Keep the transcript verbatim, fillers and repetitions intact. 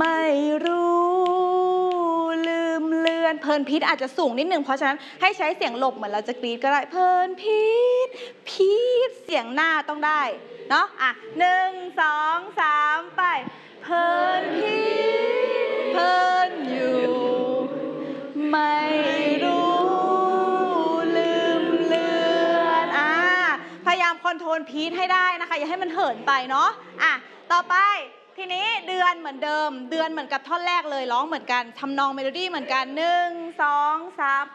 ไม่รู้ลืมเลือนเพลินพิษอาจจะสูงนิดนึงเพราะฉะนั้นให้ใช้เสียงหลบเหมือนเราจะกรีดก็ได้เพลินพิษพีษเสียงหน้าต้องได้เนาะอ่ะหนึ่งสองสามไปเพลินพิษเพลินอยู่ไม่รู้ลืมเลือนอ่ะพยายามคอนโทรลพีษให้ได้นะคะอย่าให้มันเหินไปเนาะอ่ะต่อไปทีนี้เดือนเหมือนเดิมเดือนเหมือนกับท่อนแรกเลยร้องเหมือนกันทำนองเมโลดี้เหมือนกันหนึ่งสองสาม